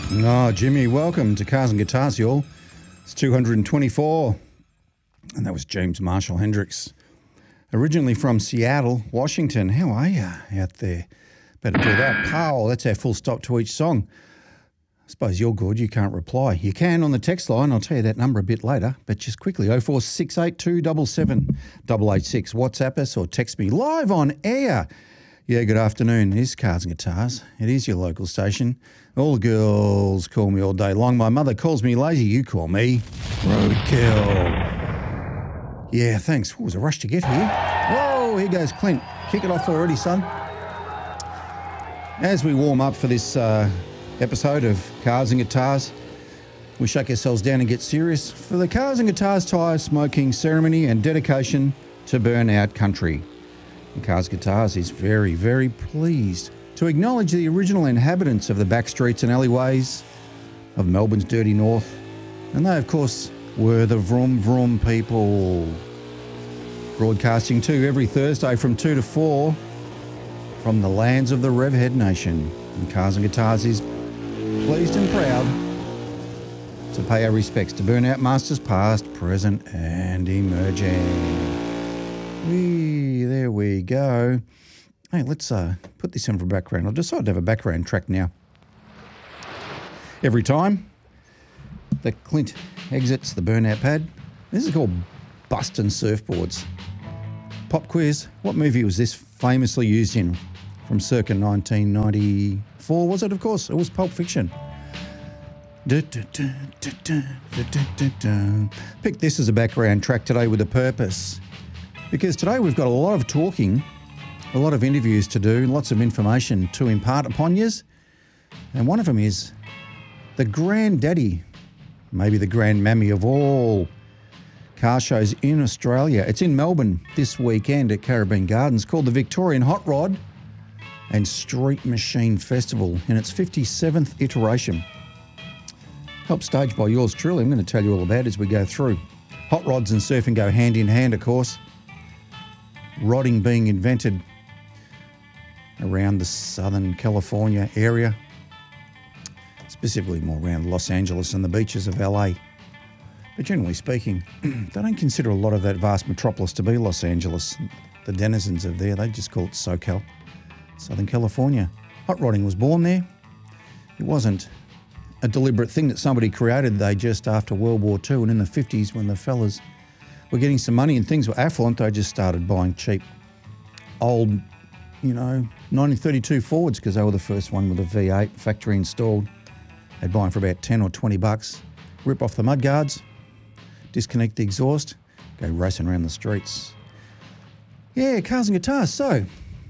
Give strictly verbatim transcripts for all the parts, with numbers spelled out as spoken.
Oh, Jimmy, welcome to Cars and Guitars, y'all. It's two hundred twenty-four, and that was James Marshall Hendricks. Originally from Seattle, Washington. How are you out there? Better do that. Carl, that's our full stop to each song. I suppose you're good, you can't reply. You can on the text line, I'll tell you that number a bit later, but just quickly, oh four six eight two seven seven eight eight six. WhatsApp us or text me live on air. Yeah, good afternoon. It is Cars and Guitars. It is your local station. All the girls call me all day long. My mother calls me lazy. You call me roadkill. Yeah, thanks. It was a rush to get here. Whoa, here goes Clint. Kick it off already, son. As we warm up for this uh, episode of Cars and Guitars, we shake ourselves down and get serious for the Cars and Guitars tyre smoking ceremony and dedication to Burnout Country. And Cars Guitars is very, very pleased to acknowledge the original inhabitants of the back streets and alleyways of Melbourne's dirty north. And they, of course, were the Vroom Vroom people. Broadcasting too every Thursday from two to four from the lands of the Revhead Nation. And Cars and Guitars is pleased and proud to pay our respects to Burnout Masters past, present and emerging. Wee, there we go. Hey, let's uh, put this in for background. I've decided to have a background track now. Every time that Clint exits the burnout pad, this is called Bustin' Surfboards. Pop quiz, what movie was this famously used in? From circa nineteen ninety-four, was it? Of course, it was Pulp Fiction. Picked this as a background track today with a purpose. Because today we've got a lot of talking, a lot of interviews to do, lots of information to impart upon yous. And one of them is the granddaddy, maybe the grandmammy of all car shows in Australia. It's in Melbourne this weekend at Caribbean Gardens, called the Victorian Hot Rod and Street Machine Festival in its fifty-seventh iteration. Helped staged by yours truly. I'm going to tell you all about it as we go through. Hot rods and surfing go hand in hand, of course. Rodding being invented around the Southern California area, specifically more around Los Angeles and the beaches of L A. But generally speaking, they don't consider a lot of that vast metropolis to be Los Angeles. The denizens of there, they just call it SoCal, Southern California. Hot rodding was born there. It wasn't a deliberate thing that somebody created. They just, after World War Two and in the fifties, when the fellas were getting some money and things were affluent, they just started buying cheap old, you know, nineteen thirty-two Fords, because they were the first one with a V eight factory installed. They'd buy them for about ten or twenty bucks, rip off the mudguards, disconnect the exhaust, go racing around the streets. Yeah, Cars and Guitars. So,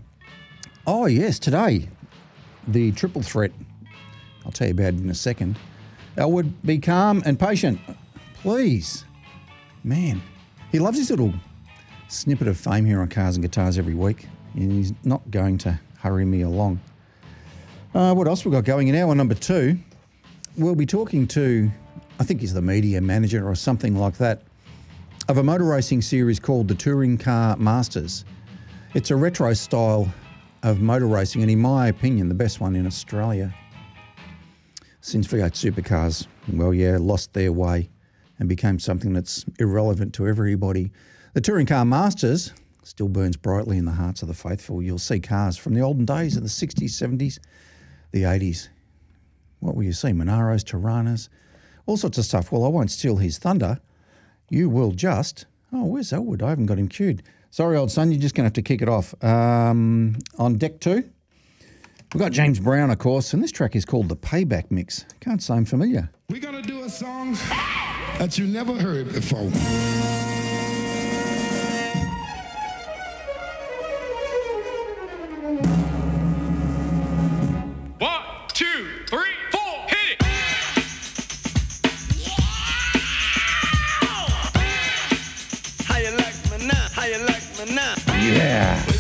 oh yes, today, the triple threat, I'll tell you about it in a second. Elwood, be calm and patient, please. Man, he loves his little snippet of fame here on Cars and Guitars every week, and he's not going to hurry me along. Uh, what else we got going in hour number two? We'll be talking to, I think he's the media manager or something like that, of a motor racing series called the Touring Car Masters. It's a retro style of motor racing, and in my opinion, the best one in Australia. Since V eight supercars, well, yeah, lost their way and became something that's irrelevant to everybody. The Touring Car Masters still burns brightly in the hearts of the faithful. You'll see cars from the olden days of the sixties, seventies, the eighties. What will you see? Monaros, Tiranas, all sorts of stuff. Well, I won't steal his thunder. You will just... Oh, where's Elwood? I haven't got him queued. Sorry, old son, you're just going to have to kick it off. Um, on deck two, we've got James Brown, of course, and this track is called The Payback Mix. Can't say I'm familiar. We're going to do a song that you never heard before. One, two, three, four, hit it! Yeah! How you like me now? How you like me now? Yeah.